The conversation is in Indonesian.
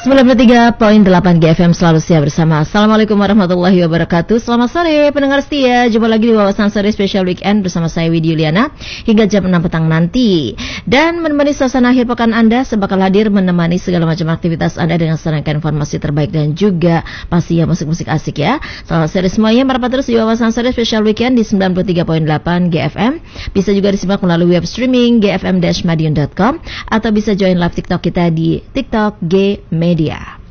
93.8 GFM selalu siap bersama. Assalamualaikum warahmatullahi wabarakatuh. Selamat sore pendengar setia. Jumpa lagi di Wawasan Sore Special Weekend bersama saya Widi Yuliana hingga jam 6 petang nanti. Dan menemani suasana akhir pekan Anda, sebakal hadir menemani segala macam aktivitas Anda dengan serangkaian informasi terbaik dan juga pastinya musik-musik asik ya. Selamat sore semuanya. Merapat terus di Wawasan Sore Special Weekend di 93.8 GFM. Bisa juga disimak melalui web streaming gfm-madiun.com atau bisa join live TikTok kita di TikTok G Media.